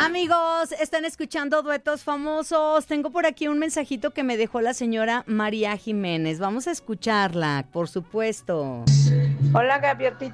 Amigos, están escuchando Duetos Famosos. Tengo por aquí un mensajito que me dejó la señora María Jiménez. Vamos a escucharla, por supuesto. Hola, Gaviotita.